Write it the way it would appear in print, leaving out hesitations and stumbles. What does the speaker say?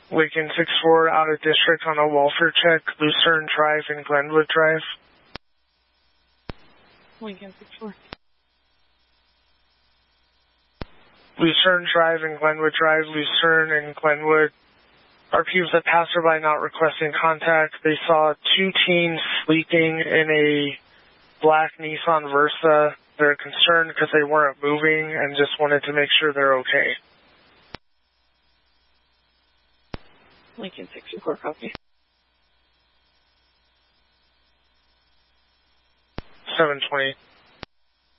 Lincoln 6-4 out of district on a welfare check, Lucerne Drive and Glenwood Drive. Lincoln 6-4. Lucerne Drive and Glenwood Drive, Lucerne and Glenwood. RP was a passerby not requesting contact. They saw two teens sleeping in a black Nissan Versa. They're concerned because they weren't moving and just wanted to make sure they're okay. Lincoln 6-4, copy. 720.